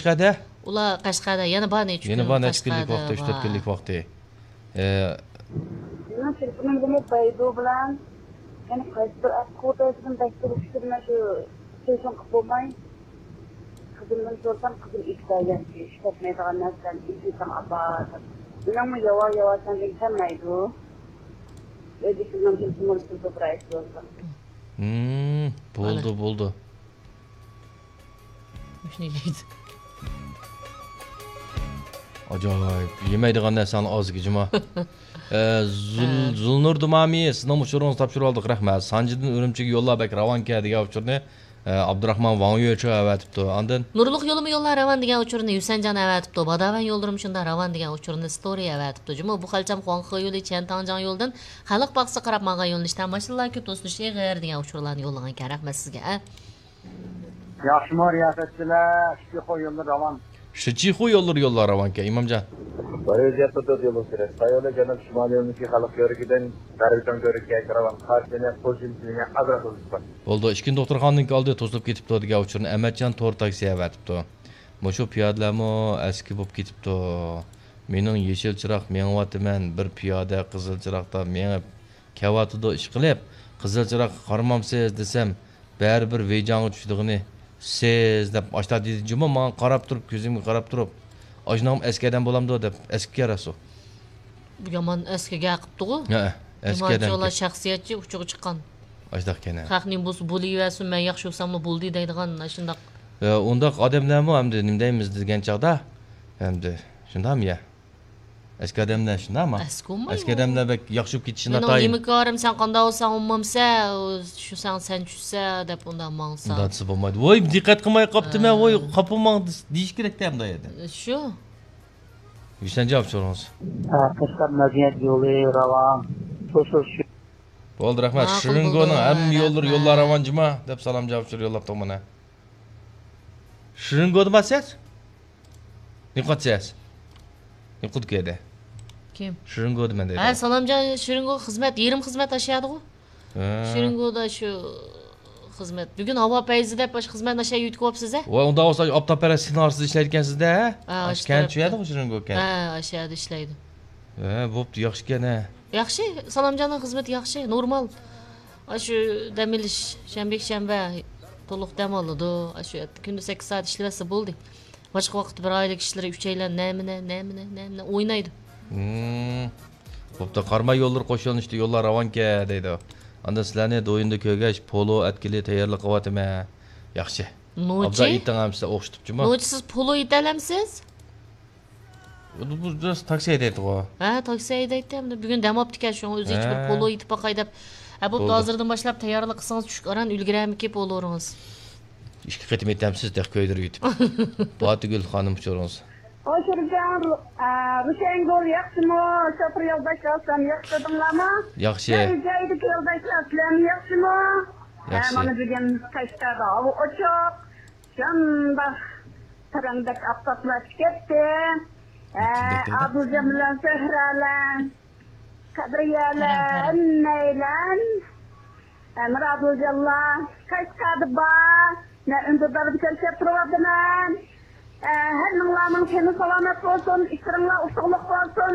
Qashqada? Ular Qashqada yana bor necha kun. Yana bor necha kunlik vaqti, 3-4 kunlik vaqti. Nima telefonim bilan paydo bilan yana qaysi ko'rtasidan tekshirishtirma shu telefon qilib bo'lmay. Qizimdan so'rasam qizim ikkitaga ishlatmaydigan narsani ishlasam abad. Nima yava-yavasan demaydi. Lekin telefon Bo'ldi. Shuni deydi. Ajoyib. Yemaydigan narsani ozgi juma. Zulnur Dumami sizning uchuringizni topshirib oldik, rahmat. Sanjidan Urumchiga yo'llab bak Ravonga degan uchurni Abdurahmon Vanyo'cha avatibdi. Ondan Nurliq yo'limi yo'llar Ravon degan uchurni Yusanjon avatibdi. Badavan yo'ldirim shunda Ravon degan uchurni story avatibdi. Juma bu xalcham Xuanxe yo'li Chantangjan yo'ldan xalq baqsa qarab manga yo'lishdan mashinalar ko'p to'silish eg'ir degan uchurlarni yo'llagan ekan. Rahmat sizga. Yaxshi riyosetchilar, Shixo yo'lda Ravon. Shixo yo'llar Ravonga Imomjon. Vaziyatda yo'l kerak. Sayola janub shimoliyondagi xalq yo'rigidan Darviton yo'rigiga Ravon qarshini qo'shilishga azra qilishdi. Bo'ldi, ishkin doktorxonning oldi to'silib ketibdi degan uchurni Amatjon to'rt taksi avatibdi. Mushu piyodalarmi eski bo'lib ketibdi. Mening yeshil chiroq mengyapman, bir piyoda qizil chiroqda menib kavatida ish qilib, qizil chiroq qaramamsiz desam, baribir vejong'i tushdig'ini siz deb ashta dedi juma men qarab turib, ko'zimga qarab turib, ajnom eskidan bo'lamdi deb eski rasu. Bu yomon eskiga qilibdi-ku. Ha, eskidan. Ular shaxsiyatchi uchug'i chiqqan. Ashdaq kana. Xalqning bu bo'laversin, men yaxshi bo'lsammi bo'ldi deydigan shundaq. Undaq odamlarmi hamda nima deymiz degan chaqda hamda shundami ya? Eski odamlar shundami? Eski odamlar bak yaxshi ketishini atayim. Men yemikorim sen qanday olsan olmamsa, shu sen tushsa deb undan mangsa. Undan bo'lmaydi. Voy, diqqat qilmay qopdimi? Voy, qopimang deyish kerak hamda edi. Shu. Yusan javob so'raysiz. Qashqar madaniyat yo'li Ravon. Shu. Bo'ldi, rahmat. Shiringo'ning hamma yo'llar Ravon juma deb salom javob yo'llabdi mana. Shiringo'ni basasiz? Niqotsiz. Niqut keldi. Kim? Shiringo dema dedi. Ha, Salomjon Shiringo xizmat, yerim xizmat ashiyadi-ku. Shiringoda shu xizmat. Bugun havo payzida bosh xizmat nasha yutib qo'yibsiz-a? Voy, unda olsa optopera sinarsida ishlayotgansizda, ha? Ashkan tuyadi-ku Shiringo ekan. Ha, ashiyada ishlaydi. Bo'pti, yaxshi ekan-a. Yaxshi, Salomjonning xizmati yaxshi, normal. Shu dam olish shanba to'liq dam oladi. Shu kunda 8 soat ishlasa bo'ldi. Boshqa vaqt bir oylik ishlar 3 oylar namina o'ynaydi. Bo'pti, qarma yo'llar qo'shilishdi, yo'llar Ravonga deydi. Anda sizlarni do'yinda ko'rgach, polo atkili tayyorlik qilyapman. Yaxshi. Nochi? Abda itdan hamsa o'xshatibmi? Nochi siz polo italamsiz? Bu just taksi haydaydi-ku. Ha, taksi haydaydi-da. Bugun dam olibdi-kan, shu o'zi hech bir polo itib boqay deb. Bo'pti, hozirdan boshlab tayyorlik qilsangiz tushib qaran ulgurami poloringiz. İşki qitim etamsiz deb ko'ydirib yutib. Batigul xonim uchurimiz. Oshirjon, Rusengol yaxshimi? Shofir yo'ldoshlar yaxshidinglarmi? Yaxshi. Joyda yo'ldoshlar yaxshimi? Yaxshi. Mana bugun Qashqarda havo ochiq. Shunda tarangdak aftoblashib ketdi. Abuzam bilan Sehralan, Kadriyalar, Naylan, Muradullah, Qashqarda bor. Ne ünlüler bir kere yaptırmadılar. Her nığlamın kendi selamet olsun, işlerimle usuluk olsun.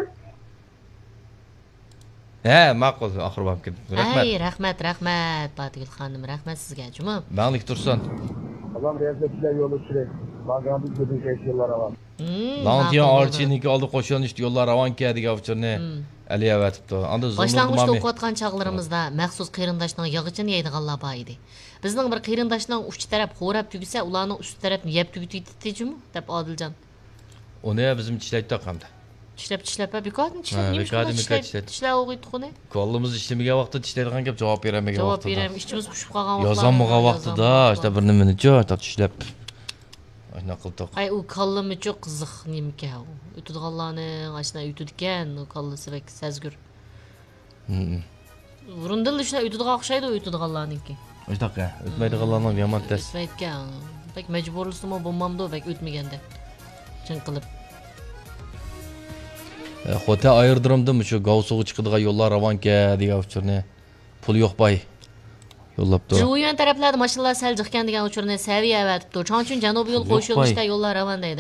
Ma'qul, oxir bo'lib ketdi. Rahmat. Rahmat, Batigul xonim, rahmat sizga, juma. Manglik tursin. Adam riyosetchilar yo'li kerak. Bag'amlik ko'zin yo'llar Ravon. Lantiyan Archiniki oldi qo'shilishdi, yo'llar Ravonga degan uchurni aliyavatibdi. Anda Boshlang'ich o'qiyotgan chaqlarimizda maxsus qarindoshning yog'ichini yeydiganlar bor edi. Bizning bir qarindoshning uch taraf xo'rab tugisa, ularning ust tarafini yeb tugitdi-jimi? deb Odiljon. Uni bizim ishlaydi hamda. Tishlab bekotni tishlab o'g'itxona. Qo'limiz ishlamagan vaqtda tishlaydigan gap javob beramagan vaqtda. Javob beram, ishimiz pushib qolgan vaqtda. Yozolmagan vaqtida, işte bir nimani tishlab. Ayna qildik. Ay, u kallami çok qiziq nimka. Ütüdğanlarning ashna ütüdkan, u kallasi bek sezgur. Burundil ishlar ütüdğan o'xshaydi, ütüdğanlarningki. O'shdaqa, o'tmaydiganlarning yomon tas. O'tmaydigan. Bek majburlisimi bo'lmamdi, bek o'tmaganda. Chin qilib. Xota ayirdirimdim shu Gavsuga chiqadigan yo'llar Ravonga degan uchurni. Pul yo'q boy. Yo'llabdi. Juyan taraflarda mashinalar sal jiqgan degan uchurni saviya avatibdi. Chunki janubiy yo'l qo'shilishda yo'llar Ravon deydi.